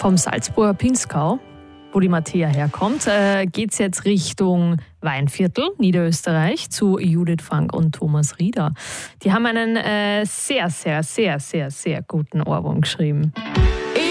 Vom Salzburger Pinzgau, wo die Mattea herkommt, geht es jetzt Richtung Weinviertel, Niederösterreich, zu Judith Frank und Thomas Rieder. Die haben einen sehr, sehr, sehr, sehr, sehr guten Ohrwurm geschrieben.